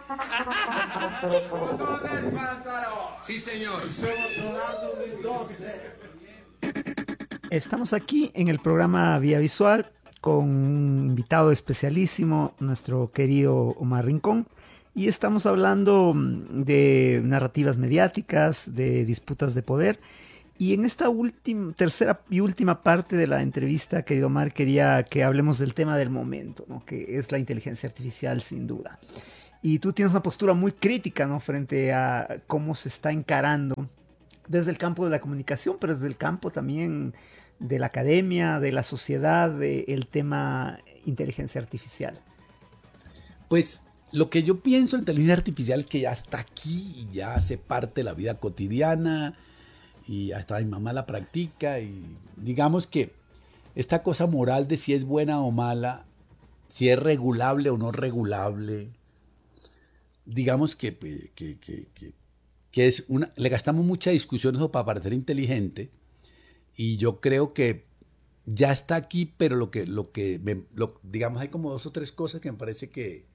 Sí, señor. Estamos aquí en el programa Vía Visual con un invitado especialísimo, nuestro querido Omar Rincón, y estamos hablando de narrativas mediáticas, de disputas de poder. Y en esta tercera y última parte de la entrevista, querido Omar, quería que hablemos del tema del momento, ¿no? Que es la inteligencia artificial, sin duda. Y tú tienes una postura muy crítica, ¿no? Frente a cómo se está encarando desde el campo de la comunicación, pero desde el campo también de la academia, de la sociedad, del tema inteligencia artificial. Pues lo que yo pienso en inteligencia artificial que ya está aquí y ya hace parte de la vida cotidiana y hasta mi mamá la practica y digamos que esta cosa moral de si es buena o mala, si es regulable o no regulable, digamos que es una, le gastamos mucha discusión eso para parecer inteligente y yo creo que ya está aquí, pero digamos hay como dos o tres cosas que me parece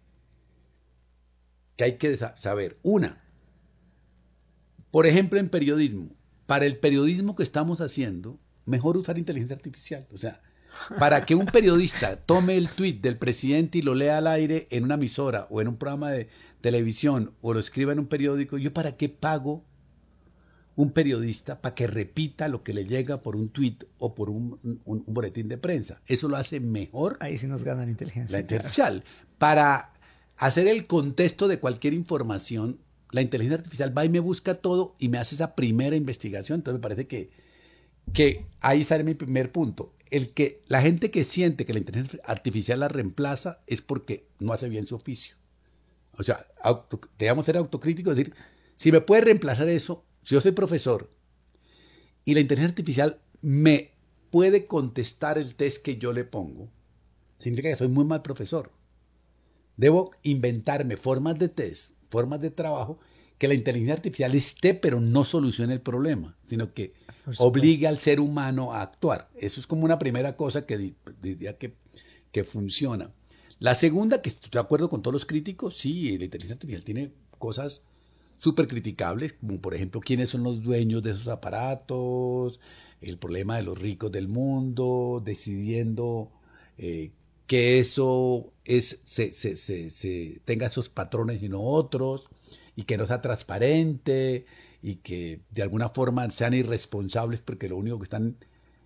que hay que saber. Una, por ejemplo, en periodismo, para el periodismo que estamos haciendo, mejor usar inteligencia artificial. O sea, para que un periodista tome el tuit del presidente y lo lea al aire en una emisora o en un programa de televisión o lo escriba en un periódico, ¿yo para qué pago un periodista para que repita lo que le llega por un tuit o por un boletín de prensa? Eso lo hace mejor Ahí sí nos gana la la inteligencia. inteligencia artificial. Para hacer el contexto de cualquier información, la inteligencia artificial va y me busca todo y me hace esa primera investigación. Entonces me parece que ahí sale mi primer punto. La gente que siente que la inteligencia artificial la reemplaza es porque no hace bien su oficio. O sea, debemos ser autocríticos, decir, si me puede reemplazar eso, si yo soy profesor y la inteligencia artificial me puede contestar el test que yo le pongo, significa que soy muy mal profesor. Debo inventarme formas de test, formas de trabajo, que la inteligencia artificial esté, pero no solucione el problema, sino que obligue al ser humano a actuar. Eso es como una primera cosa que diría que funciona. La segunda, que estoy de acuerdo con todos los críticos, sí, la inteligencia artificial tiene cosas súper criticables, como por ejemplo quiénes son los dueños de esos aparatos, el problema de los ricos del mundo, decidiendo que eso tenga esos patrones y no otros, y que no sea transparente, y que de alguna forma sean irresponsables porque lo único que están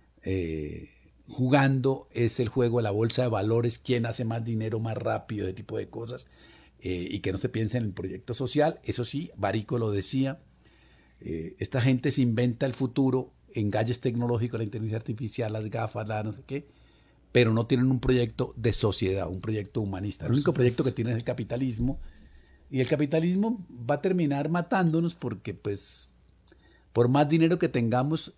jugando es el juego de la bolsa de valores, quién hace más dinero más rápido, ese tipo de cosas, y que no se piense en el proyecto social. Eso sí, Barico lo decía, esta gente se inventa el futuro en gadgets tecnológicos, la inteligencia artificial, las gafas, la no sé qué, pero no tienen un proyecto de sociedad, un proyecto humanista. El único proyecto que tienen es el capitalismo, y el capitalismo va a terminar matándonos porque, pues, por más dinero que tengamos,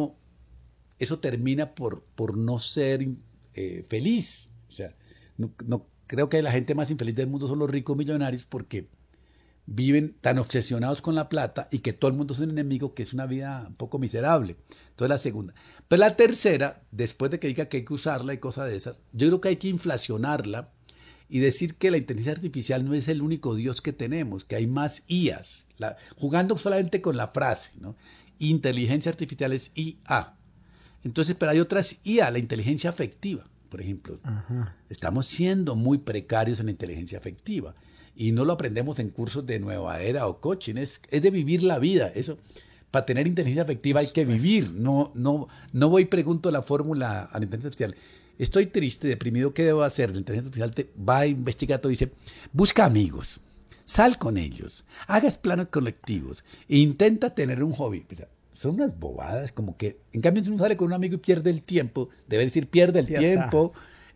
eso termina por no ser feliz. O sea, no creo que la gente más infeliz del mundo son los ricos millonarios porque viven tan obsesionados con la plata y que todo el mundo es un enemigo, que es una vida un poco miserable. Entonces la segunda. Pero la tercera, después de que diga que hay que usarla y cosas de esas, yo creo que hay que inflacionarla y decir que la inteligencia artificial no es el único Dios que tenemos, que hay más IAs, jugando solamente con la frase, ¿no? Inteligencia artificial es IA. Entonces, pero hay otras IA, la inteligencia afectiva, por ejemplo. Ajá. Estamos siendo muy precarios en la inteligencia afectiva y no lo aprendemos en cursos de nueva era o coaching, es de vivir la vida. Eso, para tener inteligencia afectiva hay que vivir, no voy y pregunto la fórmula a la inteligencia artificial. Estoy triste, deprimido, ¿qué debo hacer? La inteligencia artificial va a investigar todo y dice, busca amigos, sal con ellos, hagas planes colectivos e intenta tener un hobby. O sea, son unas bobadas, como que, en cambio, si uno sale con un amigo y pierde el tiempo, debe decir, pierde el Ya tiempo,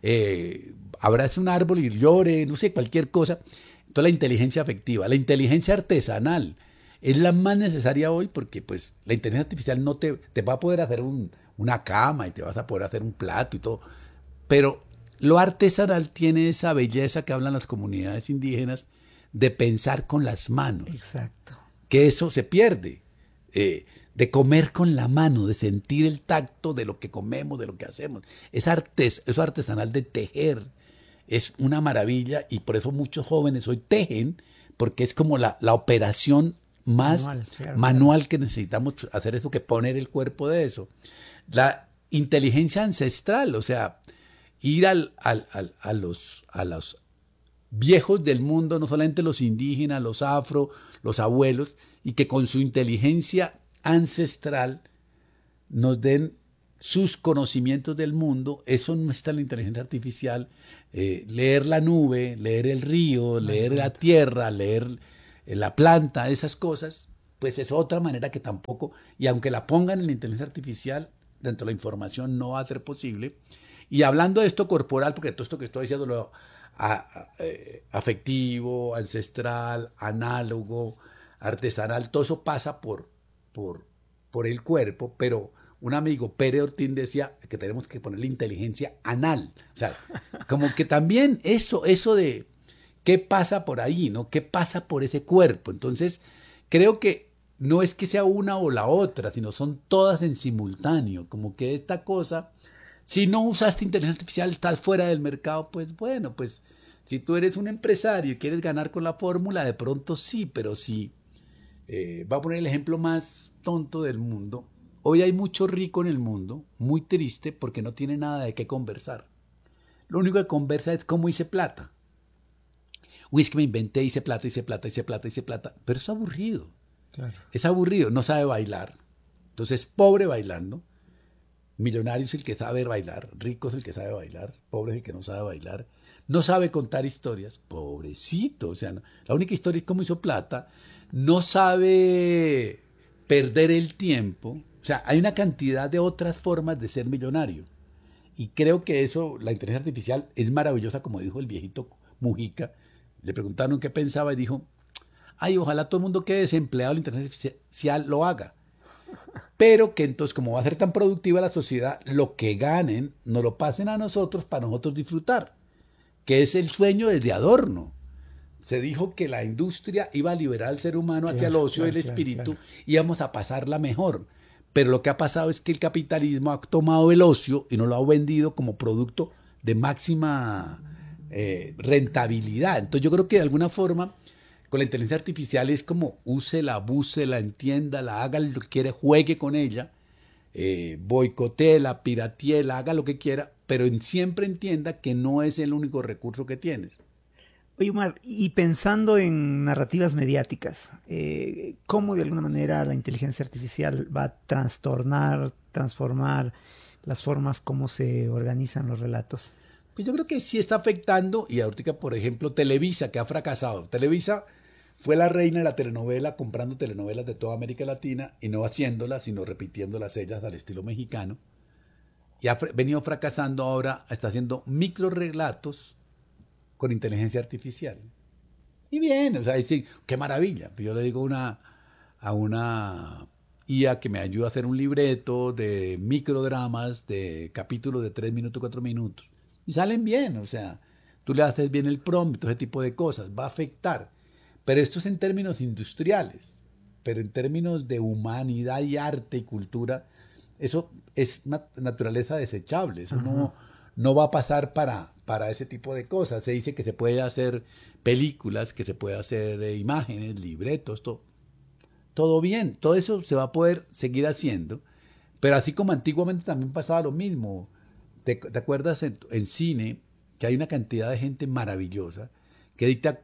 abrace un árbol y llore, no sé, cualquier cosa. Entonces, la inteligencia afectiva, la inteligencia artesanal, es la más necesaria hoy porque, pues, la inteligencia artificial no te va a poder hacer una cama y te vas a poder hacer un plato y todo, pero lo artesanal tiene esa belleza que hablan las comunidades indígenas de pensar con las manos, Exacto. que eso se pierde, de comer con la mano, de sentir el tacto de lo que comemos, de lo que hacemos. Eso artesanal de tejer es una maravilla y por eso muchos jóvenes hoy tejen, porque es como la operación más Manual, claro, manual que necesitamos hacer eso, que poner el cuerpo de eso. La inteligencia ancestral, o sea, ir a los viejos del mundo, no solamente los indígenas, los afro, los abuelos, y que con su inteligencia ancestral nos den sus conocimientos del mundo. Eso no está en la inteligencia artificial. Leer la nube, leer el río, leer la tierra, leer la planta, esas cosas, pues es otra manera que tampoco, y aunque la pongan en la inteligencia artificial, dentro de la información no va a ser posible. Y hablando de esto corporal, porque todo esto que estoy diciendo, afectivo, ancestral, análogo, artesanal, todo eso pasa por, por el cuerpo, pero un amigo, Pere Ortín, decía que tenemos que ponerle inteligencia anal. O sea, como que también eso de qué pasa por ahí, ¿no? ¿Qué pasa por ese cuerpo? Entonces, creo que no es que sea una o la otra, sino son todas en simultáneo. Como que esta cosa, si no usaste inteligencia artificial, estás fuera del mercado, pues bueno, pues si tú eres un empresario y quieres ganar con la fórmula, de pronto sí, pero si va a poner el ejemplo más tonto del mundo. Hoy hay mucho rico en el mundo, muy triste porque no tiene nada de qué conversar. Lo único que conversa es cómo hice plata. Uy, es que me inventé, hice plata, hice plata, hice plata, hice plata. Pero es aburrido. claro. Es aburrido, no sabe bailar. Entonces, pobre bailando. Millonario es el que sabe bailar, rico es el que sabe bailar, pobre es el que no sabe bailar. No sabe contar historias, pobrecito. O sea, la única historia es cómo hizo plata. No sabe perder el tiempo. O sea, hay una cantidad de otras formas de ser millonario. Y creo que eso, la inteligencia artificial es maravillosa, como dijo el viejito Mujica. Le preguntaron qué pensaba y dijo, ay, ojalá todo el mundo que desempleado, la inteligencia artificial lo haga. Pero que entonces, como va a ser tan productiva la sociedad, lo que ganen nos lo pasen a nosotros para nosotros disfrutar, que es el sueño desde Adorno. Se dijo que la industria iba a liberar al ser humano hacia el Claro, ocio y claro, el claro, claro. espíritu, y íbamos a pasarla mejor. Pero lo que ha pasado es que el capitalismo ha tomado el ocio y nos lo ha vendido como producto de máxima rentabilidad. Entonces yo creo que de alguna forma con la inteligencia artificial es como úsela, abúsela, entiéndala, haga lo que quiere, juegue con ella, boicotéela, pirateela, haga lo que quiera, pero siempre entienda que no es el único recurso que tienes. Oye, Omar, y pensando en narrativas mediáticas, ¿cómo de alguna manera la inteligencia artificial va a trastornar, transformar las formas como se organizan los relatos? Pues yo creo que sí está afectando, y ahorita, por ejemplo, Televisa, que ha fracasado. Televisa fue la reina de la telenovela, comprando telenovelas de toda América Latina y no haciéndolas, sino repitiéndolas ellas al estilo mexicano. Y ha venido fracasando ahora, está haciendo micro relatos con inteligencia artificial. Y bien, o sea, sí, qué maravilla. Yo le digo a una IA que me ayuda a hacer un libreto de microdramas, de capítulos de 3 minutos, 4 minutos. Y salen bien, o sea, tú le haces bien el prompt, ese tipo de cosas, va a afectar. Pero esto es en términos industriales, pero en términos de humanidad y arte y cultura, eso es naturaleza desechable, eso Ajá. no va a pasar para ese tipo de cosas. Se dice que se puede hacer películas, que se puede hacer imágenes, libretos, todo bien, todo eso se va a poder seguir haciendo, pero así como antiguamente también pasaba lo mismo. ¿Te acuerdas en cine que hay una cantidad de gente maravillosa que dicta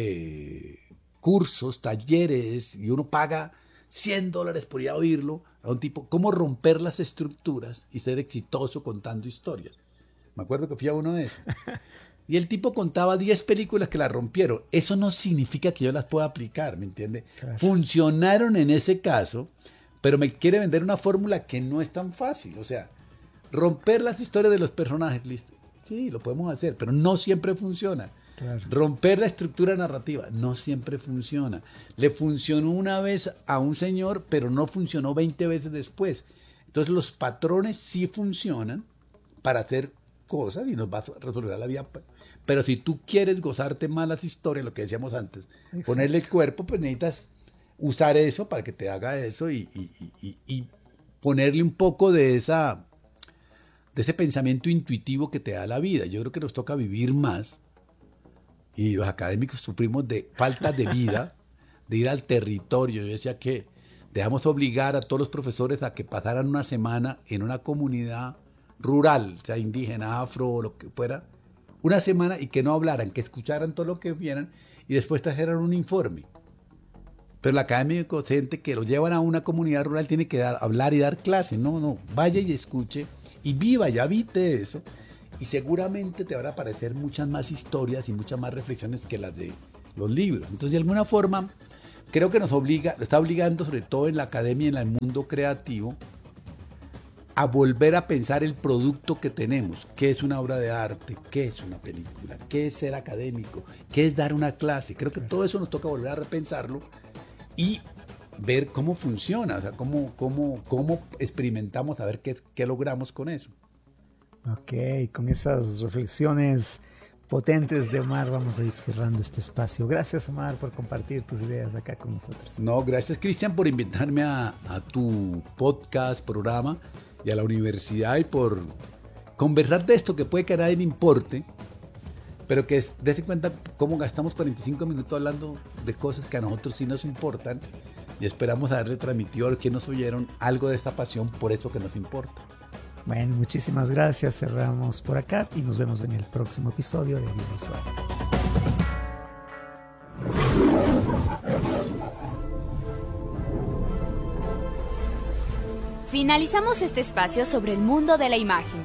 cursos, talleres, y uno paga $100 por ir a oírlo a un tipo, cómo romper las estructuras y ser exitoso contando historias? Me acuerdo que fui a uno de esos. Y el tipo contaba 10 películas que la rompieron. Eso no significa que yo las pueda aplicar, ¿me entiende? Claro. Funcionaron en ese caso, pero me quiere vender una fórmula que no es tan fácil. O sea, romper las historias de los personajes, listo. Sí, lo podemos hacer, pero no siempre funciona. Claro. Romper la estructura narrativa no siempre funciona. Le funcionó una vez a un señor, pero no funcionó 20 veces después. Entonces los patrones sí funcionan para hacer cosas y nos va a resolver la vida. Pero si tú quieres gozarte más las historias, lo que decíamos antes, ponerle el Exacto. cuerpo, pues necesitas usar eso para que te haga eso y ponerle un poco de ese pensamiento intuitivo que te da la vida. Yo creo que nos toca vivir más Y los académicos sufrimos de falta de vida, de ir al territorio. Yo decía que dejamos obligar a todos los profesores a que pasaran una semana en una comunidad rural, sea indígena, afro o lo que fuera, una semana y que no hablaran, que escucharan todo lo que vieran y después trajeran un informe. Pero el académico docente que lo llevan a una comunidad rural tiene que hablar y dar clase. No, vaya y escuche y viva y habite eso. Y seguramente te van a aparecer muchas más historias y muchas más reflexiones que las de los libros. Entonces, de alguna forma, creo que lo está obligando, sobre todo en la academia y en el mundo creativo, a volver a pensar el producto que tenemos. ¿Qué es una obra de arte? ¿Qué es una película? ¿Qué es ser académico? ¿Qué es dar una clase? Creo que todo eso nos toca volver a repensarlo y ver cómo funciona, o sea, cómo experimentamos, a ver qué logramos con eso. Ok, con esas reflexiones potentes de Omar vamos a ir cerrando este espacio. Gracias, Omar, por compartir tus ideas acá con nosotros. No, gracias, Cristian, por invitarme a tu podcast, programa y a la universidad y por conversar de esto que puede que a nadie le importe, pero que dése cuenta cómo gastamos 45 minutos hablando de cosas que a nosotros sí nos importan y esperamos haberle transmitido a los que nos oyeron algo de esta pasión por eso que nos importa. Bueno, muchísimas gracias. Cerramos por acá y nos vemos en el próximo episodio de Biovisual. Finalizamos este espacio sobre el mundo de la imagen.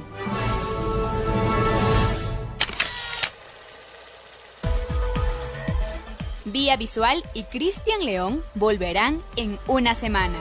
Vía Visual y Cristian León volverán en una semana.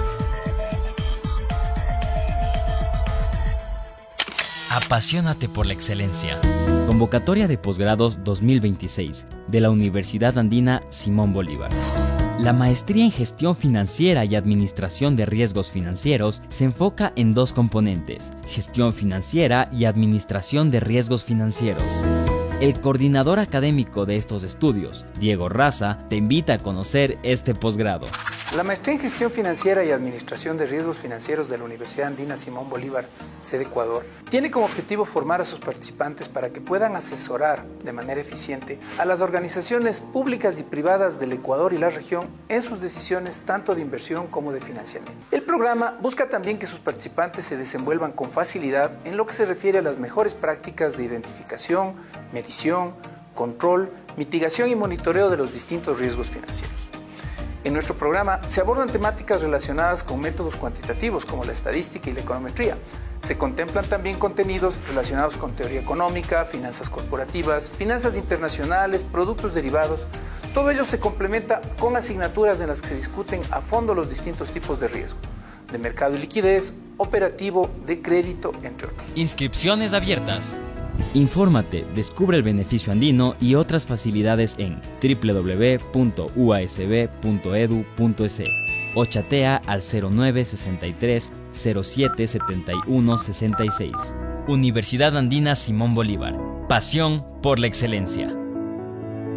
Apasionate por la excelencia. Convocatoria de posgrados 2026 de la Universidad Andina Simón Bolívar. La maestría en Gestión Financiera y Administración de Riesgos Financieros se enfoca en dos componentes: Gestión Financiera y Administración de Riesgos Financieros. El coordinador académico de estos estudios, Diego Raza, te invita a conocer este posgrado. La maestría en Gestión Financiera y Administración de Riesgos Financieros de la Universidad Andina Simón Bolívar, sede Ecuador, tiene como objetivo formar a sus participantes para que puedan asesorar de manera eficiente a las organizaciones públicas y privadas del Ecuador y la región en sus decisiones tanto de inversión como de financiamiento. El programa busca también que sus participantes se desenvuelvan con facilidad en lo que se refiere a las mejores prácticas de identificación, medición, control, mitigación y monitoreo de los distintos riesgos financieros. En nuestro programa se abordan temáticas relacionadas con métodos cuantitativos como la estadística y la econometría. Se contemplan también contenidos relacionados con teoría económica, finanzas corporativas, finanzas internacionales, productos derivados. Todo ello se complementa con asignaturas en las que se discuten a fondo los distintos tipos de riesgo, de mercado y liquidez, operativo, de crédito, entre otros. Inscripciones abiertas. Infórmate, descubre el beneficio andino y otras facilidades en www.uasb.edu.es o chatea al 0963 07 71 66. Universidad Andina Simón Bolívar. Pasión por la excelencia.